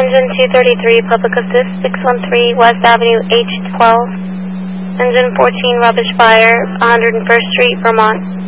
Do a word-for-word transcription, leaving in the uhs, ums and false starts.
Engine two thirty-three, Public Assist six one three, West Avenue H twelve. Engine fourteen, rubbish fire, one hundred first Street, Vermont.